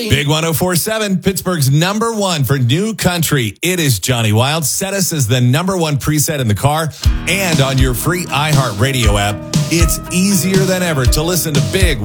Big 104.7, Pittsburgh's number one for new country. It is Johnny Wild. Set us as the number one preset in the car and on your free iHeartRadio app. It's easier than ever to listen to Big